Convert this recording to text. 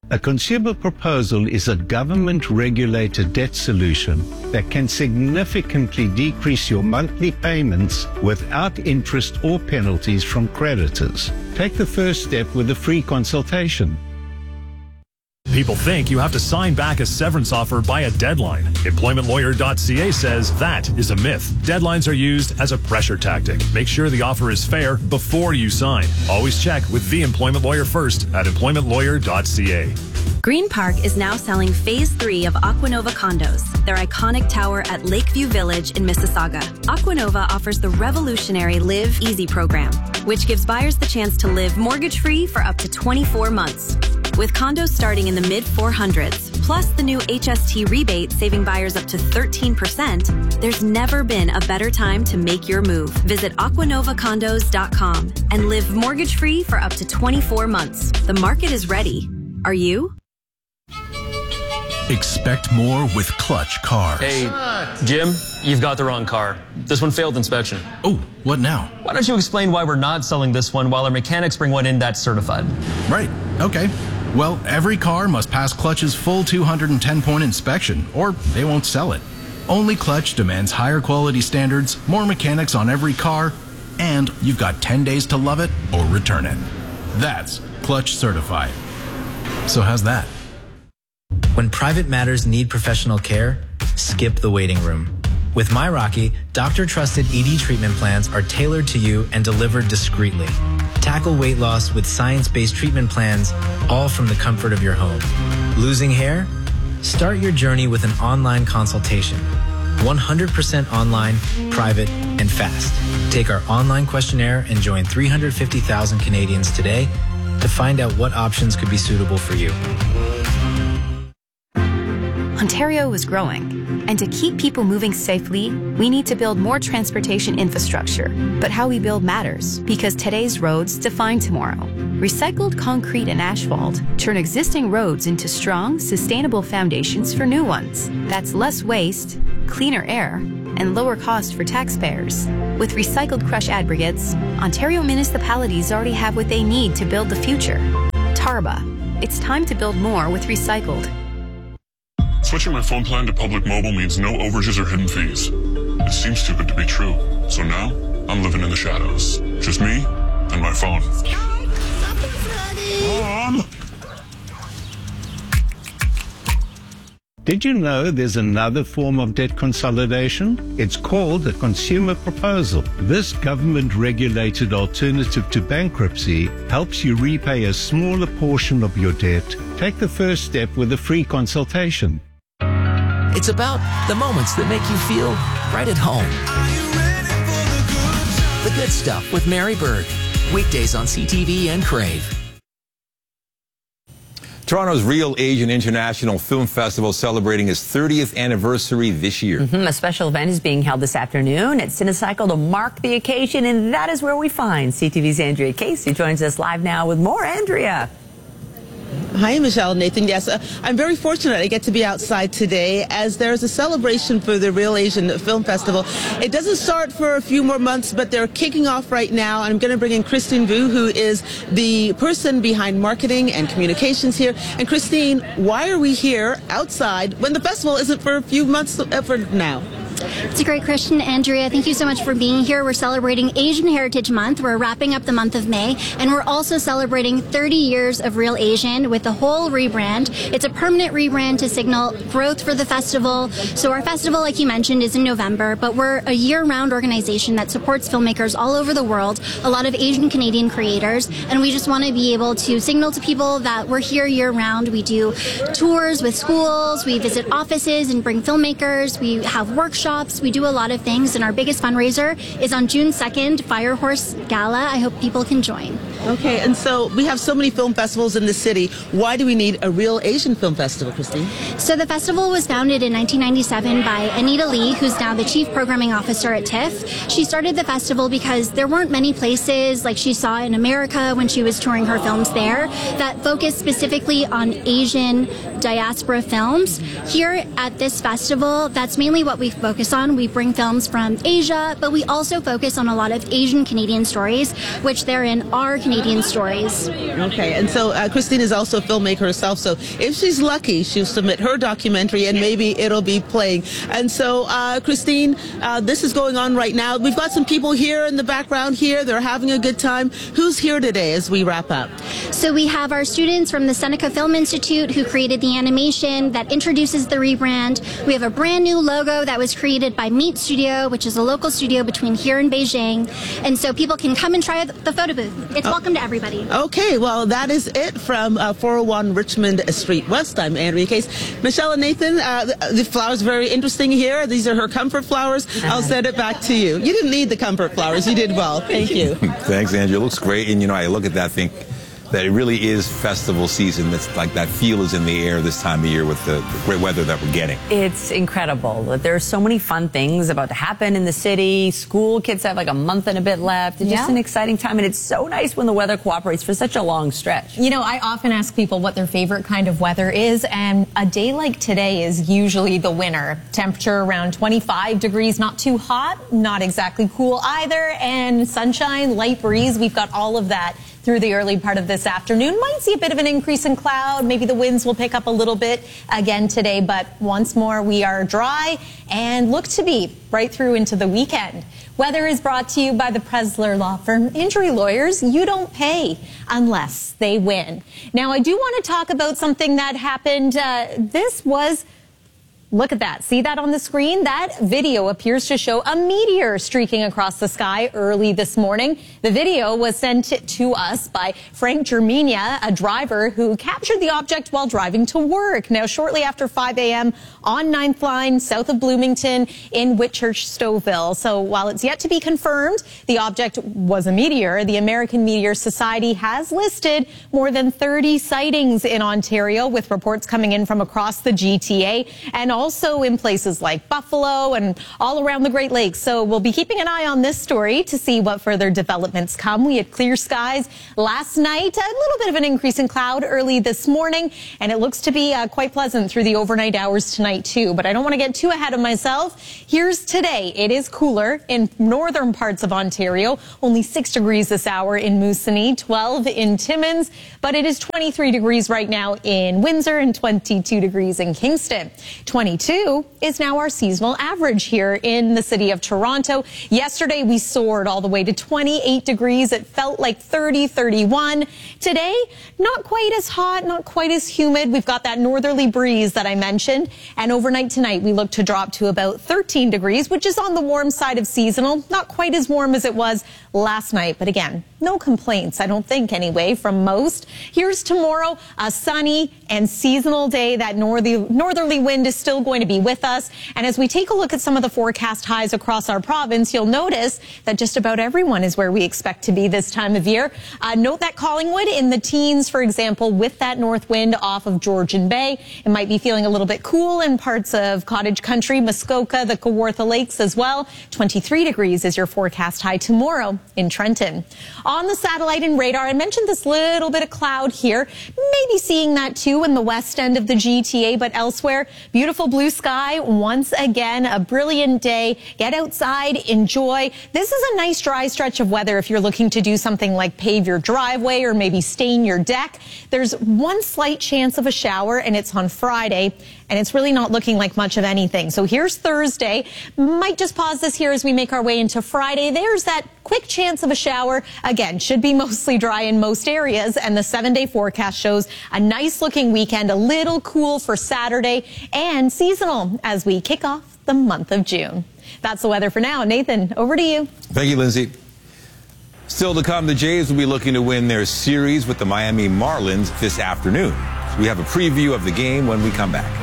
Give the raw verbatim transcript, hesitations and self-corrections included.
A consumer proposal is a government-regulated debt solution that can significantly decrease your monthly payments without interest or penalties from creditors. Take the first step with a free consultation. People think you have to sign back a severance offer by a deadline. employment lawyer dot c a says that is a myth. Deadlines are used as a pressure tactic. Make sure the offer is fair before you sign. Always check with the employment lawyer first at employment lawyer dot c a. Green Park is now selling Phase three of Aquanova Condos, their iconic tower at Lakeview Village in Mississauga. Aquanova offers the revolutionary Live Easy program, which gives buyers the chance to live mortgage-free for up to twenty-four months. With condos starting in the mid four hundreds, plus the new H S T rebate saving buyers up to thirteen percent, there's never been a better time to make your move. Visit aquanova condos dot com and live mortgage-free for up to twenty-four months. The market is ready. Are you? Expect more with Clutch Cars. Hey, Jim, you've got the wrong car. This one failed inspection. Oh, what now? Why don't you explain why we're not selling this one while our mechanics bring one in that's certified? Right, okay. Well, every car must pass Clutch's full two hundred ten point inspection, or they won't sell it. Only Clutch demands higher quality standards, more mechanics on every car, and you've got ten days to love it or return it. That's Clutch certified. So how's that? When private matters need professional care, skip the waiting room. With MyRocky, doctor-trusted E D treatment plans are tailored to you and delivered discreetly. Tackle weight loss with science-based treatment plans, all from the comfort of your home. Losing hair? Start your journey with an online consultation. one hundred percent online, private, and fast. Take our online questionnaire and join three hundred fifty thousand Canadians today to find out what options could be suitable for you. Ontario is growing, and to keep people moving safely, we need to build more transportation infrastructure. But how we build matters, because today's roads define tomorrow. Recycled concrete and asphalt turn existing roads into strong, sustainable foundations for new ones. That's less waste, cleaner air, and lower cost for taxpayers. With recycled crush aggregates, Ontario municipalities already have what they need to build the future. Tarba, it's time to build more with recycled. Switching my phone plan to Public Mobile means no overages or hidden fees. It seems too good to be true. So now, I'm living in the shadows. Just me and my phone. Mom! Did you know there's another form of debt consolidation? It's called a consumer proposal. This government-regulated alternative to bankruptcy helps you repay a smaller portion of your debt. Take the first step with a free consultation. It's about the moments that make you feel right at home. The Good Stuff with Mary Berg. Weekdays on C T V and Crave. Toronto's Real Asian International Film Festival celebrating its thirtieth anniversary this year. Mm-hmm. A special event is being held this afternoon at Cinecycle to mark the occasion, and that is where we find C T V's Andrea Casey joins us live now with more. Andrea. Hi, Michelle, Nathan. Yes, uh, I'm very fortunate I get to be outside today as there's a celebration for the Real Asian Film Festival. It doesn't start for a few more months, but they're kicking off right now. I'm going to bring in Christine Vu, who is the person behind marketing and communications here. And Christine, why are we here outside when the festival isn't for a few months for now? It's a great question, Andrea. Thank you so much for being here. We're celebrating Asian Heritage Month. We're wrapping up the month of May, and we're also celebrating thirty years of Real Asian with the whole rebrand. It's a permanent rebrand to signal growth for the festival. So our festival, like you mentioned, is in November, but we're a year-round organization that supports filmmakers all over the world, a lot of Asian Canadian creators, and we just want to be able to signal to people that we're here year-round. We do tours with schools, we visit offices and bring filmmakers, we have workshops. We do a lot of things, and our biggest fundraiser is on June second, Firehorse Gala. I hope people can join. Okay, and so we have so many film festivals in the city. Why do we need a Real Asian Film Festival, Christine? So the festival was founded in nineteen ninety-seven by Anita Lee, who's now the Chief Programming Officer at TIFF. She started the festival because there weren't many places like she saw in America when she was touring her films there that focused specifically on Asian diaspora films. Here at this festival, that's mainly what we focus focus on. We bring films from Asia, but we also focus on a lot of Asian Canadian stories, which therein are Canadian stories. Okay, and so uh, Christine is also a filmmaker herself, so if she's lucky, she'll submit her documentary and maybe it'll be playing. And so, uh, Christine, uh, this is going on right now. We've got some people here in the background here. They're having a good time. Who's here today as we wrap up? So we have our students from the Seneca Film Institute who created the animation that introduces the rebrand. We have a brand new logo that was created by Meet Studio, which is a local studio between here and Beijing. And so people can come and try the photo booth. It's oh. welcome to everybody. Okay, well, that is it from uh, four oh one Richmond Street West. I'm Andrea Case. Michelle and Nathan, uh, the, the flowers are very interesting here. These are her comfort flowers. I'll send it back to you. You didn't need the comfort flowers. You did well. Thank you. Thanks, Andrea. It looks great. And, you know, I look at that, think that it really is festival season. That's like that feel is in the air this time of year with the, the great weather that we're getting. It's incredible. There's so many fun things about to happen in the city. School kids have like a month and a bit left. It's yeah. just an exciting time, and it's so nice when the weather cooperates for such a long stretch. You know, I often ask people what their favorite kind of weather is, and a day like today is usually the winner. Temperature around twenty-five degrees, not too hot, not exactly cool either, and sunshine, light breeze. We've got all of that through the early part of this afternoon. Might see a bit of an increase in cloud. Maybe the winds will pick up a little bit again today, but once more we are dry and look to be right through into the weekend. Weather is brought to you by the Presler Law Firm. Injury lawyers, you don't pay unless they win. Now, I do want to talk about something that happened. Uh, this was Look at that. See that on the screen? That video appears to show a meteor streaking across the sky early this morning. The video was sent to us by Frank Germania, a driver who captured the object while driving to work. Now, shortly after five a m on ninth line, south of Bloomington in Whitchurch, Stouffville. So while it's yet to be confirmed the object was a meteor, the American Meteor Society has listed more than thirty sightings in Ontario, with reports coming in from across the G T A and also in places like Buffalo and all around the Great Lakes. So we'll be keeping an eye on this story to see what further developments come. We had clear skies last night, a little bit of an increase in cloud early this morning, and it looks to be uh, quite pleasant through the overnight hours tonight too. But I don't want to get too ahead of myself. Here's today. It is cooler in northern parts of Ontario, only six degrees this hour in Moosonee, twelve in Timmins, but it is twenty-three degrees right now in Windsor and twenty-two degrees in Kingston. twenty-two is now our seasonal average here in the city of Toronto. Yesterday we soared all the way to twenty-eight degrees. It felt like thirty, thirty-one. Today, not quite as hot, not quite as humid. We've got that northerly breeze that I mentioned. And overnight tonight, we look to drop to about thirteen degrees, which is on the warm side of seasonal. Not quite as warm as it was last night, but again, no complaints, I don't think anyway, from most. Here's tomorrow, a sunny and seasonal day. That northerly, northerly wind is still going to be with us. And as we take a look at some of the forecast highs across our province, you'll notice that just about everyone is where we expect to be this time of year. Uh, note that Collingwood in the teens, for example, with that north wind off of Georgian Bay. It might be feeling a little bit cool in parts of Cottage Country, Muskoka, the Kawartha Lakes as well. twenty-three degrees is your forecast high tomorrow in Trenton. On the satellite and radar, I mentioned this little bit of cloud here. Maybe seeing that too in the west end of the G T A, but elsewhere, beautiful blue sky once again. A brilliant day. Get outside, enjoy. This is a nice dry stretch of weather if you're looking to do something like pave your driveway or maybe stain your deck. There's one slight chance of a shower, and it's on Friday, and it's really not looking like much of anything. So here's Thursday. Might just pause this here as we make our way into Friday. There's that quick chance of a shower. Again, should be mostly dry in most areas, and the seven-day forecast shows a nice-looking weekend, a little cool for Saturday, and seasonal as we kick off the month of June. That's the weather for now. Nathan, over to you. Thank you, Lindsay. Still to come, the Jays will be looking to win their series with the Miami Marlins this afternoon. We have a preview of the game when we come back.